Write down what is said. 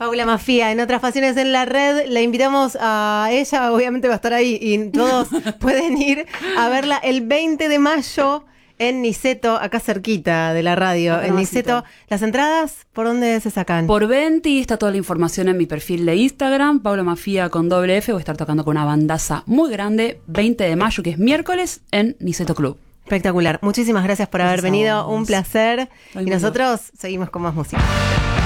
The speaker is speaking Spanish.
Paula Mafia, en Otras Pasiones en la Red. La invitamos a ella, obviamente va a estar ahí y todos pueden ir a verla el 20 de mayo en Niceto, acá cerquita de la radio, Acá en Niceto. ¿Las entradas por dónde se sacan? Por Venti, está toda la información en mi perfil de Instagram, Paula Mafia con doble F. Voy a estar tocando con una bandaza muy grande, 20 de mayo, que es miércoles, en Niceto Club. Espectacular. Muchísimas gracias por haber venido. Un placer. Y Ay, nosotros seguimos con más música.